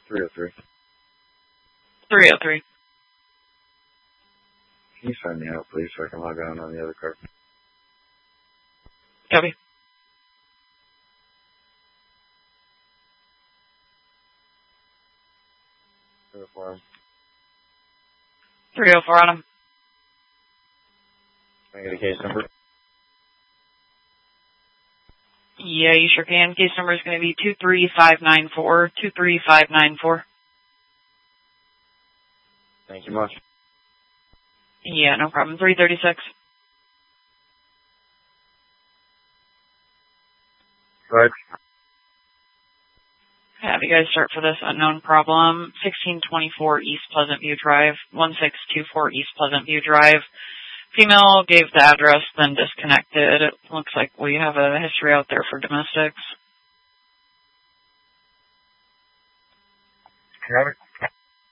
303. 303. Can you sign me out, please, so I can log on the other card? Copy. Uniform. 304 on him. Can I get a case number? Yeah, you sure can. Case number is going to be 23594. 23594. Thank you much. Yeah, no problem. 336. Right. Have you guys start for this unknown problem. 1624 East Pleasant View Drive. 1624 East Pleasant View Drive. Female gave the address, then disconnected. It looks like we have a history out there for domestics. Got it.